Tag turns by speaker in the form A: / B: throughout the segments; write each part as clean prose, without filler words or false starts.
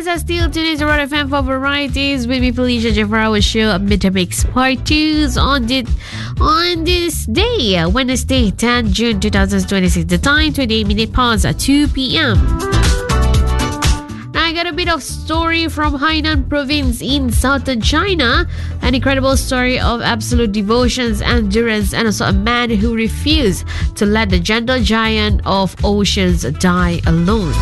A: are still tuning to Rod FM for varieties with me, Felicia J, for our show Metamix Part 2s on this day, Wednesday, 10 June 2026. The time, 28 minutes past 2 p.m. I got a bit of story from Hainan province in southern China. An incredible story of absolute devotions, endurance, and also a man who refused to let the gentle giant of oceans die alone.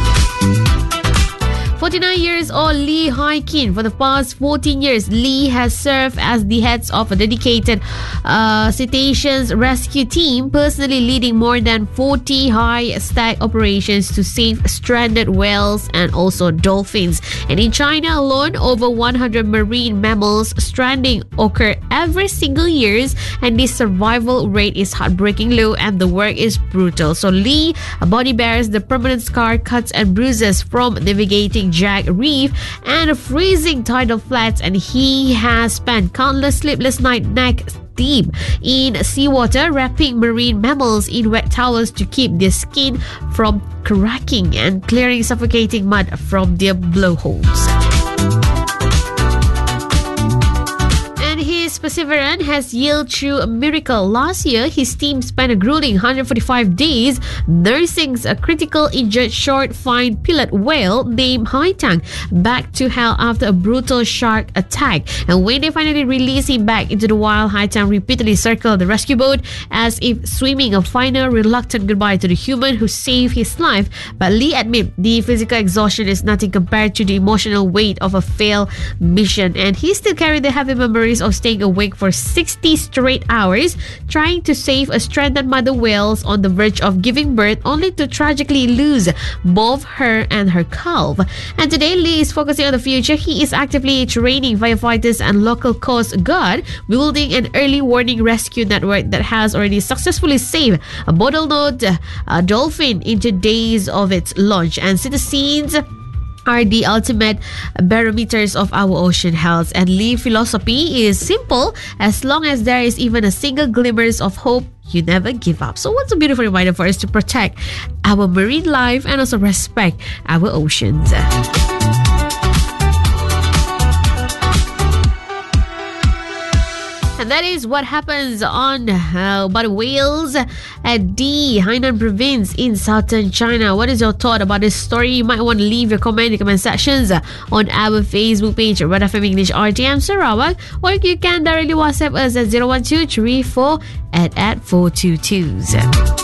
A: 49 years old Lee Hai-kin. For the past 14 years, Lee has served as the head of a dedicated cetaceans rescue team, personally leading more than 40 high-stake operations to save stranded whales and also dolphins. And in China alone, over 100 marine mammals stranding occur every single year, and the survival rate is heartbreaking low and the work is brutal. So Lee body bears the permanent scar, cuts and bruises from navigating Jack Reef and freezing tidal flats, and he has spent countless sleepless nights neck deep in seawater, wrapping marine mammals in wet towels to keep their skin from cracking and clearing suffocating mud from their blowholes. His perseverance has yielded through a miracle. Last year, his team spent a grueling 145 days nursing a critical injured short-fined pilot whale named Haitang back to health after a brutal shark attack. And when they finally released him back into the wild, Haitang repeatedly circled the rescue boat as if swimming a final reluctant goodbye to the human who saved his life. But Lee admits the physical exhaustion is nothing compared to the emotional weight of a failed mission, and he still carries the heavy memories of staying awake for 60 straight hours trying to save a stranded mother whale on the verge of giving birth, only to tragically lose both her and her calf. And today, Lee is focusing on the future. He is actively training firefighters and local Coast Guard, building an early warning rescue network that has already successfully saved a bottlenose dolphin into days of its launch. And citizens are the ultimate barometers of our ocean health, and Lee's philosophy is simple: as long as there is even a single glimmer of hope, you never give up. So what's a beautiful reminder for us to protect our marine life and also respect our oceans. And that is what happens on about whales at the Hainan province in southern China. What is your thought about this story? You might want to leave your comment in the comment sections on our Facebook page, Rod FM English RTM Sarawak, or you can directly WhatsApp us at 01234 at 422.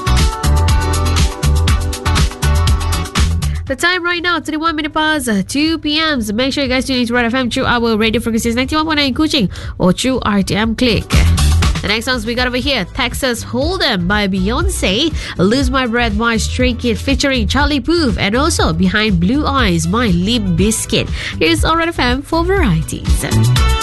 A: The time right now, 31 minutes past 2 p.m. So make sure you guys tune into Rod FM through our radio frequencies 91.9 in Kuching or through RTM Click. The next songs we got over here: Texas Hold'em by Beyonce, Lose My Breath by Stray Kids featuring Charlie Puth, and also Behind Blue Eyes by Limp Bizkit. Here's Rod FM for varieties.